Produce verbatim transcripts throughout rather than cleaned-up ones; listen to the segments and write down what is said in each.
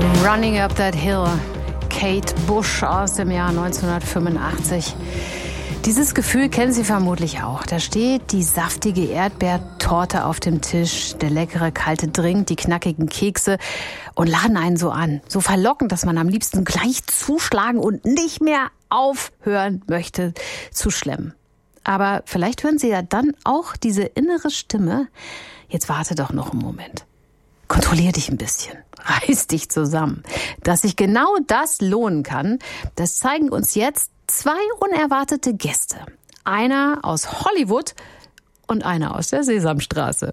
Running Up That Hill, Kate Bush aus dem Jahr neunzehnhundertfünfundachtzig. Dieses Gefühl kennen Sie vermutlich auch. Da steht die saftige Erdbeertorte auf dem Tisch, der leckere kalte Drink, die knackigen Kekse und laden einen so an. So verlockend, dass man am liebsten gleich zuschlagen und nicht mehr aufhören möchte zu schlemmen. Aber vielleicht hören Sie ja dann auch diese innere Stimme. Jetzt warte doch noch einen Moment. Kontrollier dich ein bisschen. Reiß dich zusammen. Dass sich genau das lohnen kann, das zeigen uns jetzt zwei unerwartete Gäste. Einer aus Hollywood und einer aus der Sesamstraße.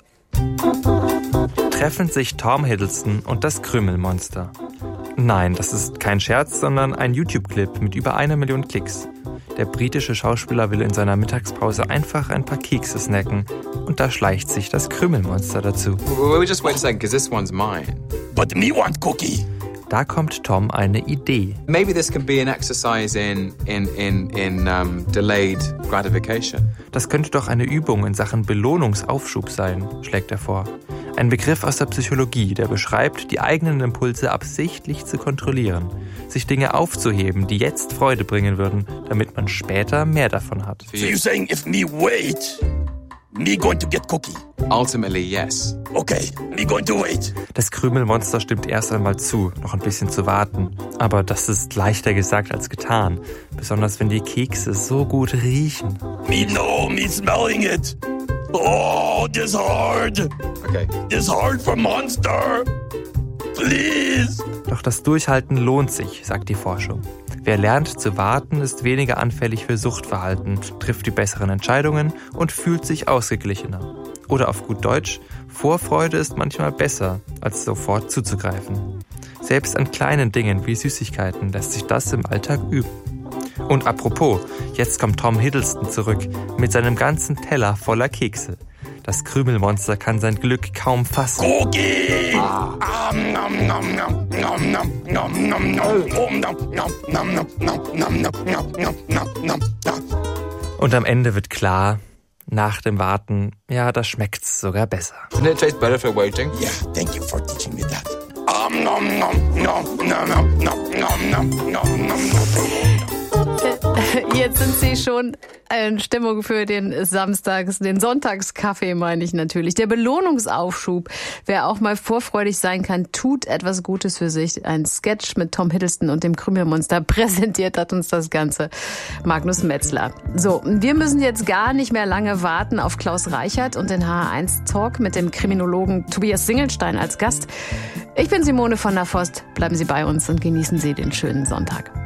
Treffen sich Tom Hiddleston und das Krümelmonster. Nein, das ist kein Scherz, sondern ein YouTube-Clip mit über einer Million Klicks. Der britische Schauspieler will in seiner Mittagspause einfach ein paar Kekse snacken und da schleicht sich das Krümelmonster dazu. We'll just wait a second, because this one's mine. But me want cookie. Da kommt Tom eine Idee. Maybe this can be an exercise in in in in um, delayed gratification. Das könnte doch eine Übung in Sachen Belohnungsaufschub sein, schlägt er vor. Ein Begriff aus der Psychologie, der beschreibt, die eigenen Impulse absichtlich zu kontrollieren, sich Dinge aufzuheben, die jetzt Freude bringen würden, damit man später mehr davon hat. So you're saying if me wait, me going to get cookie? Ultimately, yes. Okay, me going to wait. Das Krümelmonster stimmt erst einmal zu, noch ein bisschen zu warten. Aber das ist leichter gesagt als getan. Besonders wenn die Kekse so gut riechen. Me know, me smelling it. Oh, this hard. Okay. This hard for monster. Please. Doch das Durchhalten lohnt sich, sagt die Forschung. Wer lernt zu warten, ist weniger anfällig für Suchtverhalten, trifft die besseren Entscheidungen und fühlt sich ausgeglichener. Oder auf gut Deutsch, Vorfreude ist manchmal besser, als sofort zuzugreifen. Selbst an kleinen Dingen wie Süßigkeiten lässt sich das im Alltag üben. Und apropos, jetzt kommt Tom Hiddleston zurück mit seinem ganzen Teller voller Kekse. Das Krümelmonster kann sein Glück kaum fassen. Cookie! Und am Ende wird klar, nach dem Warten, ja, da schmeckt's sogar besser. Doesn't it taste better for waiting? Yeah, thank you for teaching me that. Um, nom, nom, nom, nom, nom, nom, nom, nom, nom. Jetzt sind Sie schon in Stimmung für den Samstags, den Sonntagskaffee, meine ich natürlich. Der Belohnungsaufschub. Wer auch mal vorfreudig sein kann, tut etwas Gutes für sich. Ein Sketch mit Tom Hiddleston und dem Krümelmonster präsentiert hat uns das Ganze Magnus Metzler. So, wir müssen jetzt gar nicht mehr lange warten auf Klaus Reichert und den H eins Talk mit dem Kriminologen Tobias Singelstein als Gast. Ich bin Simone von der Vost. Bleiben Sie bei uns und genießen Sie den schönen Sonntag.